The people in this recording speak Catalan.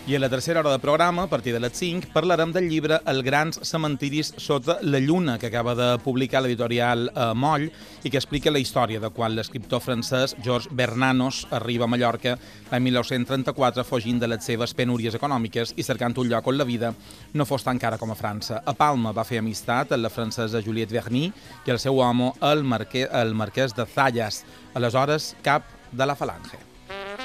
I a la tercera hora de programa, a partir de les 5, parlarem del llibre Els grans cementiris sota la lluna, que acaba de publicar l'editorial Moll i que explica la història de quan l'escriptor francès Georges Bernanos arriba a Mallorca l'any 1934 fugint de les seves penúries econòmiques i cercant un lloc on la vida no fos tan cara com a França. A Palma va fer amistat amb la francesa Juliette Verny i el seu amo, el marquès de Zayas, aleshores cap de la Falange.